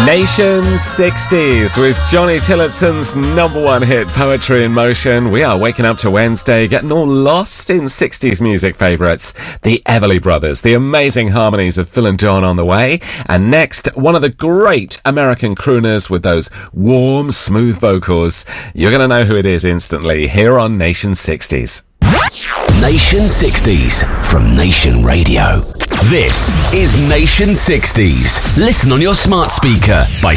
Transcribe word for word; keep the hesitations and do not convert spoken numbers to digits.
Nation sixties with Johnny Tillotson's number one hit, Poetry in Motion. We are waking up to Wednesday, getting all lost in sixties music favourites. The Everly Brothers, the amazing harmonies of Phil and John on the way. And next, one of the great American crooners with those warm, smooth vocals. You're going to know who it is instantly here on Nation sixties. Nation sixties from Nation Radio. This is Nation sixties. Listen on your smart speaker by